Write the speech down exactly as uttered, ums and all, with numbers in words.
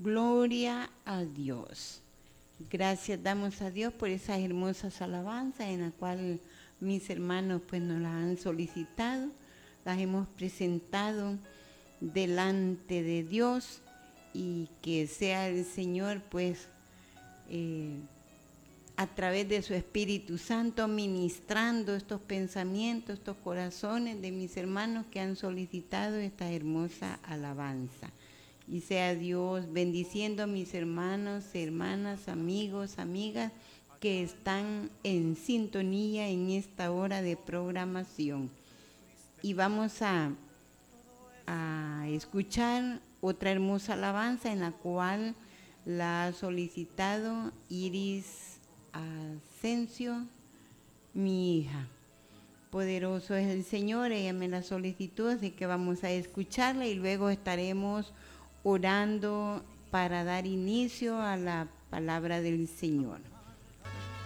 Gloria a Dios. Gracias damos a Dios por esas hermosas alabanzas en las cuales mis hermanos pues nos las han solicitado, las hemos presentado delante de Dios y que sea el Señor pues eh, a través de su Espíritu Santo ministrando estos pensamientos, estos corazones de mis hermanos que han solicitado esta hermosa alabanza. Y sea Dios bendiciendo a mis hermanos, hermanas, amigos, amigas que están en sintonía en esta hora de programación. Y vamos a, a escuchar otra hermosa alabanza en la cual la ha solicitado Iris Asensio, mi hija. Poderoso es el Señor, ella me la solicitó, así que vamos a escucharla y luego estaremos orando para dar inicio a la palabra del Señor.